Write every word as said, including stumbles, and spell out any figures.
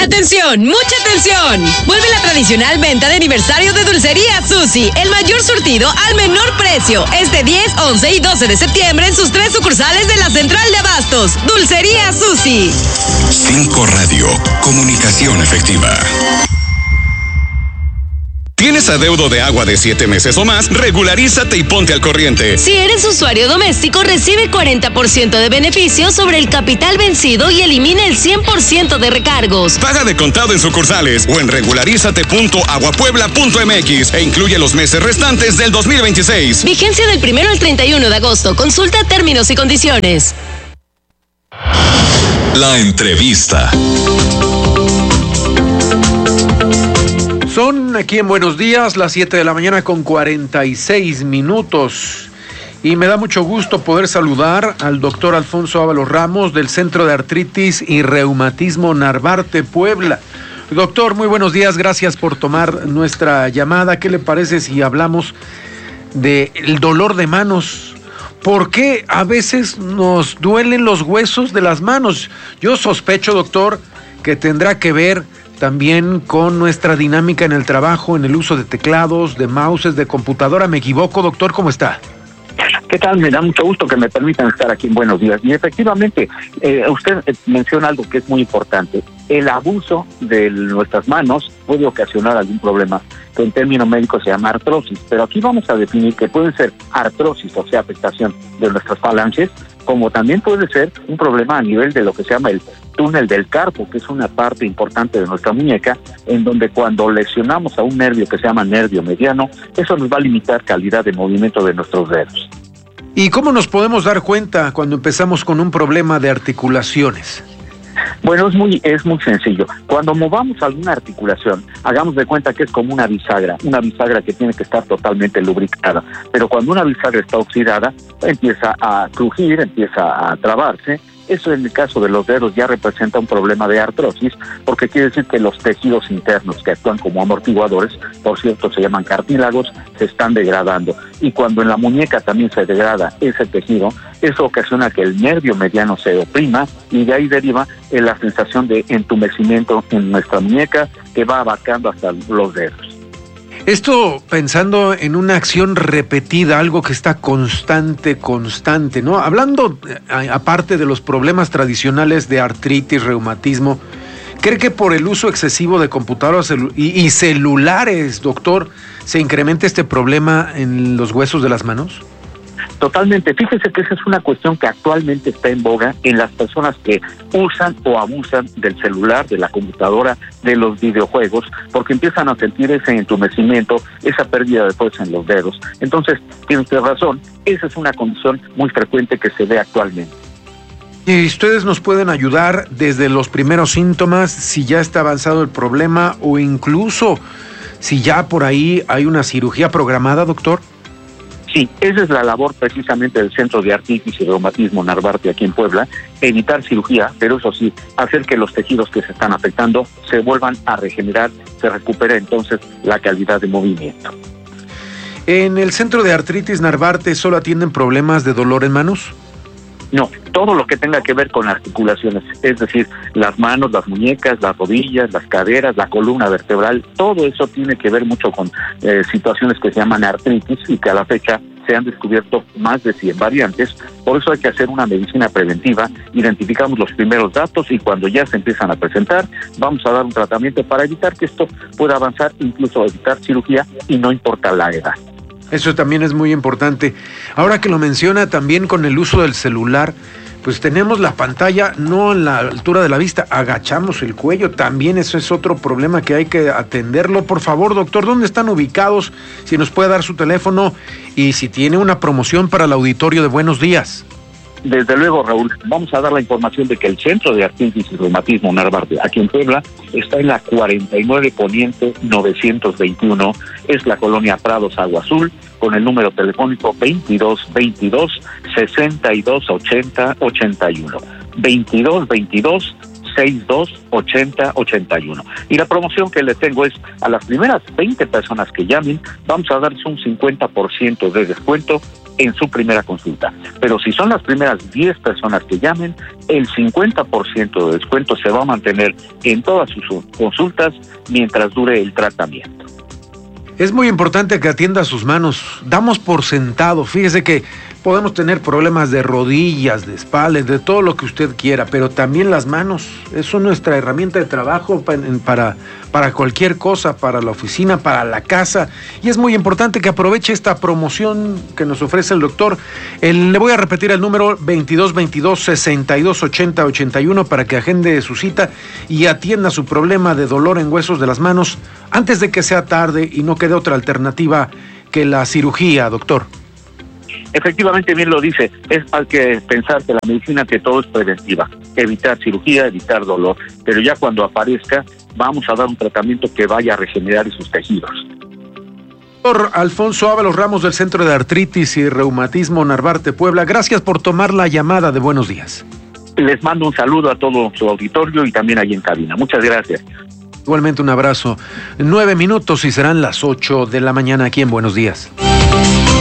¡Atención! ¡Mucha atención! Vuelve la tradicional venta de aniversario de Dulcería Susi, el mayor surtido al menor precio, este diez, once y doce de septiembre en sus tres sucursales de la Central de Abastos. Dulcería Susi. Cinco Radio, comunicación efectiva. ¿Tienes adeudo de agua de siete meses o más? Regularízate y ponte al corriente. Si eres usuario doméstico, recibe cuarenta por ciento de beneficio sobre el capital vencido y elimina el cien por ciento de recargos. Paga de contado en sucursales o en regularízate punto aguapuebla punto m x e incluye los meses restantes del dos mil veintiséis. Vigencia del primero al treinta y uno de agosto. Consulta términos y condiciones. La entrevista. Son aquí en Buenos Días, las siete de la mañana con cuarenta y seis minutos. Y me da mucho gusto poder saludar al doctor Alfonso Ábalos Ramos del Centro de Artritis y Reumatismo Narvarte, Puebla. Doctor, muy buenos días, gracias por tomar nuestra llamada. ¿Qué le parece si hablamos del dolor de manos? ¿Por qué a veces nos duelen los huesos de las manos? Yo sospecho, doctor, que tendrá que ver también con nuestra dinámica en el trabajo, en el uso de teclados, de mouses, de computadora. ¿Me equivoco, doctor? ¿Cómo está? ¿Qué tal? Me da mucho gusto que me permitan estar aquí en Buenos Días. Y efectivamente, eh, usted menciona algo que es muy importante. El abuso de nuestras manos puede ocasionar algún problema que en términos médicos se llama artrosis. Pero aquí vamos a definir que puede ser artrosis, o sea, afectación de nuestras falanges, como también puede ser un problema a nivel de lo que se llama el túnel del carpo, que es una parte importante de nuestra muñeca, en donde cuando lesionamos a un nervio que se llama nervio mediano, eso nos va a limitar calidad de movimiento de nuestros dedos. ¿Y cómo nos podemos dar cuenta cuando empezamos con un problema de articulaciones? Bueno, es muy es muy sencillo. Cuando movamos alguna articulación, hagamos de cuenta que es como una bisagra, una bisagra que tiene que estar totalmente lubricada. Pero cuando una bisagra está oxidada, empieza a crujir, empieza a trabarse. Eso en el caso de los dedos ya representa un problema de artrosis, porque quiere decir que los tejidos internos que actúan como amortiguadores, por cierto se llaman cartílagos, se están degradando. Y cuando en la muñeca también se degrada ese tejido, eso ocasiona que el nervio mediano se oprima y de ahí deriva en la sensación de entumecimiento en nuestra muñeca que va abarcando hasta los dedos. Esto pensando en una acción repetida, algo que está constante, constante, ¿no? Hablando, eh, aparte de los problemas tradicionales de artritis, reumatismo, ¿cree que por el uso excesivo de computadoras celu- y, y celulares, doctor, se incrementa este problema en los huesos de las manos? Totalmente. Fíjese que esa es una cuestión que actualmente está en boga en las personas que usan o abusan del celular, de la computadora, de los videojuegos, porque empiezan a sentir ese entumecimiento, esa pérdida de fuerza en los dedos. Entonces, tiene usted razón, esa es una condición muy frecuente que se ve actualmente. ¿Y ustedes nos pueden ayudar desde los primeros síntomas, si ya está avanzado el problema o incluso si ya por ahí hay una cirugía programada, doctor? Sí, esa es la labor precisamente del Centro de Artritis y Reumatismo Narvarte aquí en Puebla, evitar cirugía, pero eso sí, hacer que los tejidos que se están afectando se vuelvan a regenerar, se recupere entonces la calidad de movimiento. ¿En el Centro de Artritis Narvarte solo atienden problemas de dolor en manos? No, todo lo que tenga que ver con articulaciones, es decir, las manos, las muñecas, las rodillas, las caderas, la columna vertebral, todo eso tiene que ver mucho con eh, situaciones que se llaman artritis y que a la fecha se han descubierto más de cien variantes. Por eso hay que hacer una medicina preventiva, identificamos los primeros datos y cuando ya se empiezan a presentar, vamos a dar un tratamiento para evitar que esto pueda avanzar, incluso evitar cirugía y no importa la edad. Eso también es muy importante. Ahora que lo menciona, también con el uso del celular, pues tenemos la pantalla no en la altura de la vista, agachamos el cuello, también eso es otro problema que hay que atenderlo. Por favor, doctor, ¿dónde están ubicados? Si nos puede dar su teléfono y si tiene una promoción para el auditorio de Buenos Días. Desde luego, Raúl, vamos a dar la información de que el Centro de Artritis y Reumatismo Narvarte, aquí en Puebla, está en la cuarenta y nueve Poniente novecientos veintiuno, es la colonia Prados Agua Azul, con el número telefónico veintidós veintidós sesenta y dos ochenta ochenta y uno. veintidós veintidós sesenta y dos ochenta ochenta y uno. Y la promoción que les tengo es a las primeras veinte personas que llamen, vamos a darles un cincuenta por ciento de descuento en su primera consulta. Pero si son las primeras diez personas que llamen, el cincuenta por ciento de descuento se va a mantener en todas sus consultas mientras dure el tratamiento. Es muy importante que atienda sus manos. Damos por sentado, fíjese que podemos tener problemas de rodillas, de espalda, de todo lo que usted quiera, pero también las manos. Eso es nuestra herramienta de trabajo para, para cualquier cosa, para la oficina, para la casa. Y es muy importante que aproveche esta promoción que nos ofrece el doctor. El, le voy a repetir el número veintidós veintidós, sesenta y dos ochenta, ochenta y uno para que agende su cita y atienda su problema de dolor en huesos de las manos antes de que sea tarde y no quede otra alternativa que la cirugía, doctor. Efectivamente, bien lo dice, es hay que pensar que la medicina que todo es preventiva, evitar cirugía, evitar dolor, pero ya cuando aparezca vamos a dar un tratamiento que vaya a regenerar esos tejidos. Doctor Alfonso Ábalos Ramos del Centro de Artritis y Reumatismo Narvarte, Puebla, gracias por tomar la llamada de Buenos Días. Les mando un saludo a todo su auditorio y también ahí en cabina. Muchas gracias. Igualmente un abrazo. Nueve minutos y serán las ocho de la mañana aquí en Buenos Días.